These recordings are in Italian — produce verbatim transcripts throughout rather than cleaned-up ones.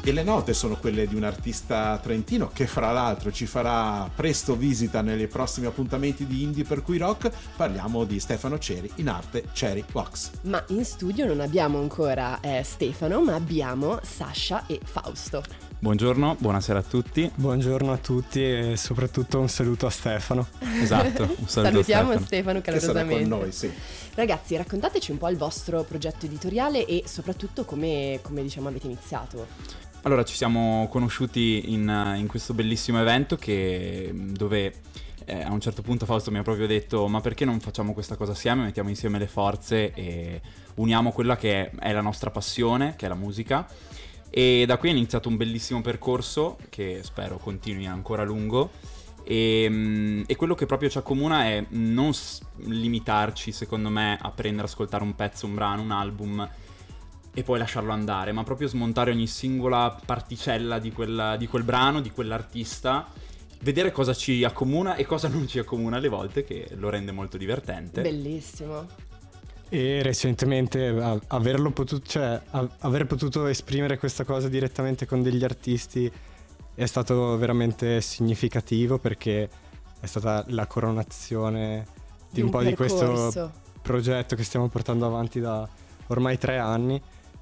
E le note sono quelle di un artista trentino che fra l'altro ci farà presto visita nei prossimi appuntamenti di Indie per cui rock. Parliamo di Stefano Ceri, in arte Cherry Wax. Ma in studio non abbiamo ancora eh, Stefano, ma abbiamo Sasha e Fausto. Buongiorno, buonasera a tutti. Buongiorno a tutti e soprattutto un saluto a Stefano. Esatto, un saluto Salutiamo a Stefano. Stefano Che sarà calorosamente. con noi, sì. Ragazzi, raccontateci un po' il vostro progetto editoriale e soprattutto come, come diciamo avete iniziato. Allora, ci siamo conosciuti in, in questo bellissimo evento che, dove eh, a un certo punto Fausto mi ha proprio detto: ma perché non facciamo questa cosa assieme, mettiamo insieme le forze e uniamo quella che è, è la nostra passione, che è la musica. E da qui è iniziato un bellissimo percorso che spero continui ancora a lungo. E, e quello che proprio ci accomuna è non s- limitarci, secondo me, a prendere, ascoltare un pezzo, un brano, un album e poi lasciarlo andare, ma proprio smontare ogni singola particella di quel, di quel brano, di quell'artista, vedere cosa ci accomuna e cosa non ci accomuna alle volte, che lo rende molto divertente. Bellissimo. E recentemente a- averlo potuto, cioè a- aver potuto esprimere questa cosa direttamente con degli artisti è stato veramente significativo, perché è stata la coronazione di, Di un un po' di questo percorso. progetto che stiamo portando avanti da ormai tre anni.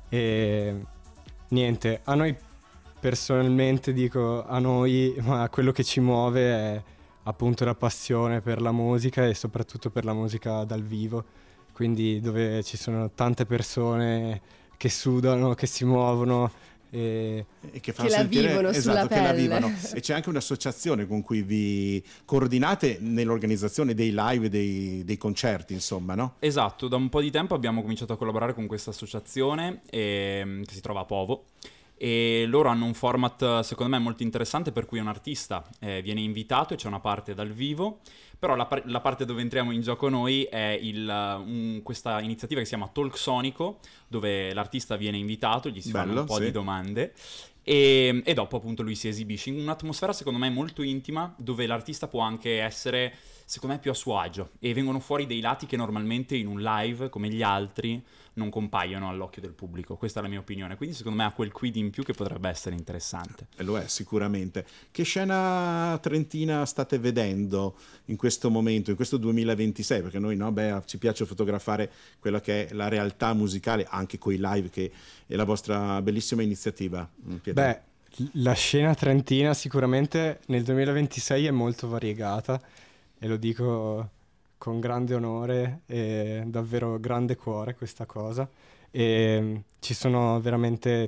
E niente, a noi personalmente, dico a noi, ma quello che ci muove è appunto la passione per la musica e soprattutto per la musica dal vivo, quindi dove ci sono tante persone che sudano, che si muovono e E che, fanno Che la sentire, vivono esatto, sulla che la pelle. vivono. E c'è anche un'associazione con cui vi coordinate nell'organizzazione dei live e dei, dei concerti, insomma, no? Esatto, da un po' di tempo abbiamo cominciato a collaborare con questa associazione ehm, che si trova a Povo, e loro hanno un format secondo me molto interessante, per cui un artista eh, viene invitato e c'è una parte dal vivo, però la, par- la parte dove entriamo in gioco noi è il, un- questa iniziativa che si chiama Talk Sonico, dove l'artista viene invitato, gli si fanno Bello, un po' sì. di domande e, e dopo appunto lui si esibisce in un'atmosfera secondo me molto intima, dove l'artista può anche essere secondo me più a suo agio e vengono fuori dei lati che normalmente in un live come gli altri non compaiono all'occhio del pubblico. Questa è la mia opinione, quindi secondo me ha quel quid in più che potrebbe essere interessante. E lo è sicuramente. Che scena trentina state vedendo in questo momento, in questo duemilaventisei? Perché noi, no, beh, ci piace fotografare quella che è la realtà musicale, anche coi live, che è la vostra bellissima iniziativa, Pietro. beh, la scena trentina sicuramente nel duemilaventisei è molto variegata, e lo dico con grande onore e davvero grande cuore questa cosa. E mm, ci sono veramente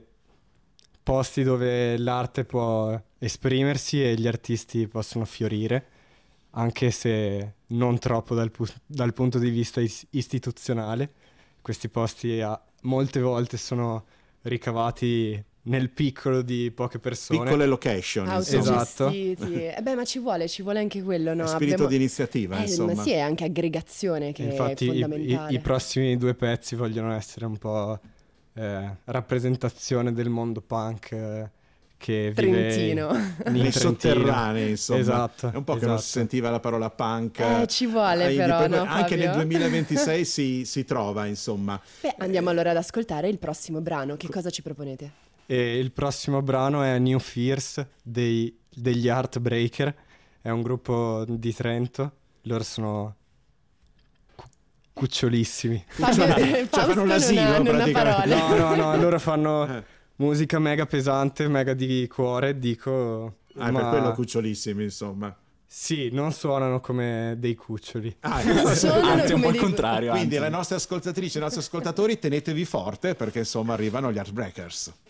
posti dove l'arte può esprimersi e gli artisti possono fiorire, anche se non troppo dal, pu- dal punto di vista is- istituzionale. Questi posti a- molte volte sono ricavati nel piccolo di poche persone. Piccole location, insomma. Esatto. Autogestiti. Eh beh, ma ci vuole, ci vuole anche quello, no? Spirito Abbiamo- di iniziativa, Eh, insomma. ma sì, è anche aggregazione che Infatti è i, fondamentale. i- i prossimi due pezzi vogliono essere un po' eh, rappresentazione del mondo punk eh, che Trentino. vive in Nei Trentino. sotterranei, insomma. Esatto, È un po' che non si esatto. sentiva la parola punk. Eh, ci vuole ai- però, proprio- no, anche nel Fabio? duemilaventisei si, si trova, insomma. Beh, andiamo allora ad ascoltare il prossimo brano. Che cosa ci proponete? E il prossimo brano è New Fears dei- degli Heartbreaker, è un gruppo di Trento, loro sono cu- cucciolissimi. Fabio, Cioè, Fausto fanno un non asilo, ha- non ha praticamente. parole. No, no, no, loro fanno Eh. musica mega pesante, mega di cuore, dico, Ah, ma per quello cucciolissimi, insomma. sì, non suonano come dei cuccioli. Ah, Suonano Anzi, un come po' il dei- contrario. quindi anzi. le nostre ascoltatrici e i nostri ascoltatori tenetevi forte, perché insomma arrivano gli Heartbreakers.